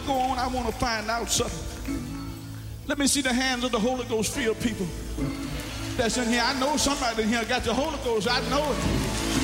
go on, I want to find out something. Let me see the hands of the Holy Ghost filled people that's in here. I know somebody in here got the Holy Ghost. I know it.